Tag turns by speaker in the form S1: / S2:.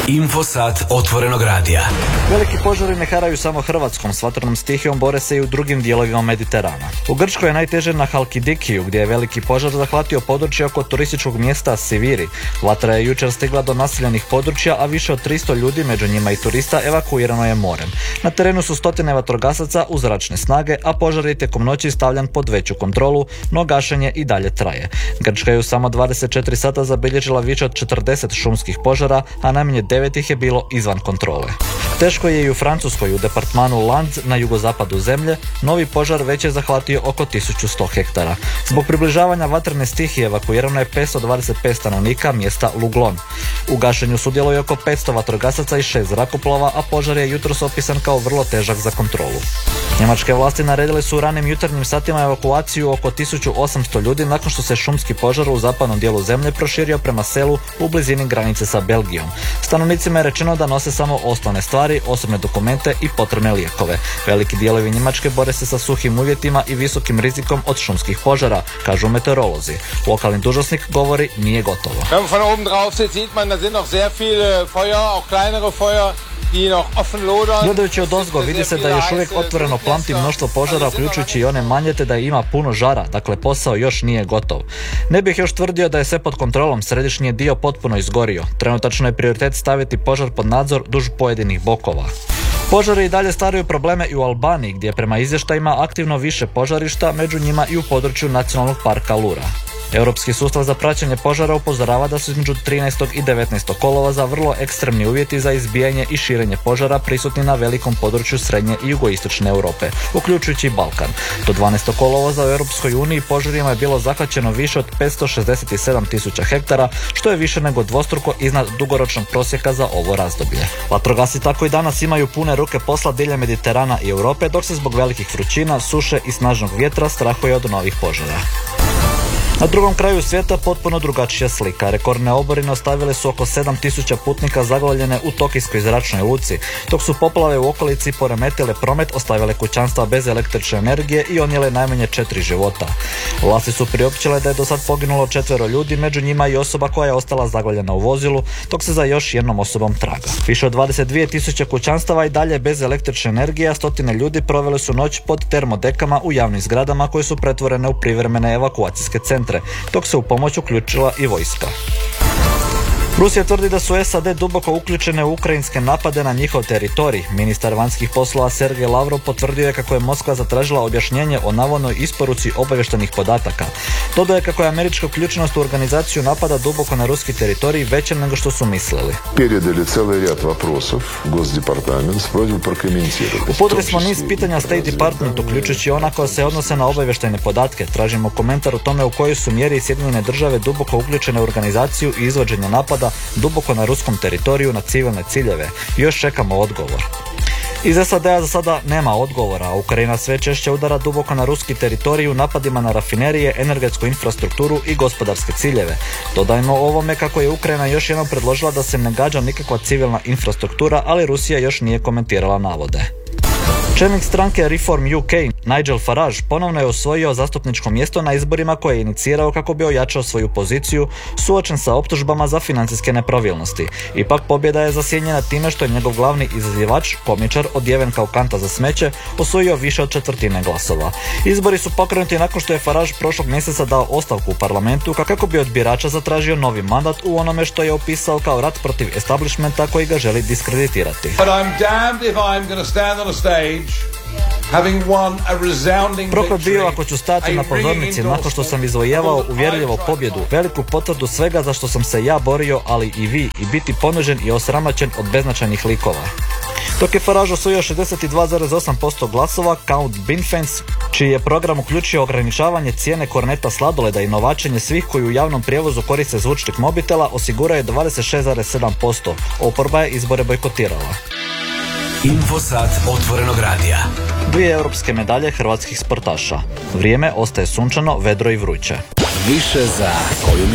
S1: Infosat otvorenog radija.
S2: Veliki požari ne haraju samo Hrvatskom, s vatrenom stihijom bore se i u drugim dijelovima Mediterana. U Grčkoj je najteže na Halkidikiju, gdje je veliki požar zahvatio područje oko turističkog mjesta Siviri. Vatra je jučer stigla do naseljenih područja, a više od 300 ljudi, među njima i turista, evakuirano je morem. Na terenu su stotine vatrogasaca uz zračne snage, a požar je tijekom noći stavljan pod veću kontrolu, no gašenje i dalje traje. Grčka je u samo 24 sata zabilježila više od 40 šumskih požara, a najmanje 9 ih je bilo izvan kontrole. Teško je i u Francuskoj, u departmanu Landes na jugozapadu zemlje. Novi požar već je zahvatio oko 1100 hektara. Zbog približavanja vatrene stihije evakuirano je 525 stanovnika mjesta Luglon. U gašenju sudjeluje oko 500 vatrogasaca i 6 zrakoplova, a požar je jutros opisan kao vrlo težak za kontrolu. Njemačke vlasti naredile su u ranim jutarnjim satima evakuaciju oko 1800 ljudi nakon što se šumski požar u zapadnom dijelu zemlje proširio prema selu u blizini granice sa Belgijom. Stanovnicima je rečeno da nose samo osnovne stvari, osobne dokumente i potrebne lijekove. Veliki dijelovi Njemačke bore se sa suhim uvjetima i visokim rizikom od šumskih požara, kažu meteorolozi. Lokalni dužnosnik govori nije gotovo.
S3: Von oben drauf sieht man, da sind noch sehr viele Feuer, auch kleinere Feuer.
S2: Gledajući od ozgo vidi se da još uvijek otvoreno plamti mnoštvo požara, uključujući i one manje, te da ima puno žara, dakle posao još nije gotov. Ne bih još tvrdio da je sve pod kontrolom, središnji je dio potpuno izgorio. Trenutačno je prioritet staviti požar pod nadzor duž pojedinih bokova. Požari i dalje stvaraju probleme i u Albaniji, gdje je prema izvještajima aktivno više požarišta, među njima i u području nacionalnog parka Lura. Europski sustav za praćenje požara upozorava da su između 13. i 19. kolovoza vrlo ekstremni uvjeti za izbijanje i širenje požara prisutni na velikom području srednje i jugoistočne Europe, uključujući i Balkan. Do 12. kolovoza u Europskoj uniji požarima je bilo zahvaćeno više od 567.000 hektara, što je više nego dvostruko iznad dugoročnog prosjeka za ovo razdoblje. Vatrogasci tako i danas imaju pune ruke posla diljem Mediterana i Europe, dok se zbog velikih vrućina, suše i snažnog vjetra strahuje od novih požara. Na drugom kraju svijeta potpuno drugačija slika. Rekordne oborine ostavile su oko 7.000 putnika zaglavljene u tokijskoj zračnoj luci, dok su poplave u okolici poremetile promet, ostavile kućanstva bez električne energije i odnijele najmanje 4 života. Vlasti su priopćile da je do sad poginulo 4 ljudi, među njima i osoba koja je ostala zaglavljena u vozilu, dok se za još jednom osobom traga. Više od 22.000 kućanstava i dalje bez električne energije, a stotine ljudi proveli su noć pod termodekama u javnim zgradama koje su pretvorene u privremene evakuacijske centre, dok se u pomoć uključila i vojska. Rusija tvrdi da su SAD duboko uključene u ukrajinske napade na njihov teritorij. Ministar vanjskih poslova Sergej Lavrov potvrdio je kako je Moskva zatražila objašnjenje o navodnoj isporuci obavještajnih podataka. Dodao je kako je američka uključenost u organizaciju napada duboko na ruski teritorij veća nego što su mislili. Uputili smo niz pitanja State Department, uključujući ona koja se odnose na obavještajne podatke. Tražimo komentar o tome u kojoj su mjeri Sjedinjene države duboko uključene u organizaciju i izvođenje napada duboko na ruskom teritoriju na civilne ciljeve. Još čekamo odgovor. Iz SAD-a za sada nema odgovora, a Ukrajina sve češće udara duboko na ruski teritorij u napadima na rafinerije, energetsku infrastrukturu i gospodarske ciljeve. Dodajmo ovome kako je Ukrajina još jednom predložila da se ne gađa nikakva civilna infrastruktura, ali Rusija još nije komentirala navode. Čelnik stranke Reform UK, Nigel Farage, ponovno je osvojio zastupničko mjesto na izborima koje je inicirao kako bi ojačao svoju poziciju, suočen sa optužbama za financijske nepravilnosti. Ipak pobjeda je zasjenjena time što je njegov glavni izazivač, komičar odjeven kao kanta za smeće, osvojio više od 1/4 glasova. Izbori su pokrenuti nakon što je Farage prošlog mjeseca dao ostavku u parlamentu kako bi od birača zatražio novi mandat u onome što je opisao kao rat protiv establishmenta koji ga želi diskreditirati. Proklet bio ako ću stati na pozornici nakon što sam izvojevao uvjerljivo pobjedu, veliku potvrdu svega za što sam se ja borio, ali i vi, i biti ponužen i osramaćen od beznačajnih likova. Dok je Farage osvojio 62,8% glasova, Count Binfens, čiji je program uključio ograničavanje cijene korneta sladoleda i novačenje svih koji u javnom prijevozu koriste zvučnik mobitela, osigurao je 26,7%. Oporba je izbore bojkotirala.
S1: Infosat otvorenog radija.
S2: 2 europske medalje hrvatskih sportaša. Vrijeme ostaje sunčano, vedro i vruće.
S1: Više za koju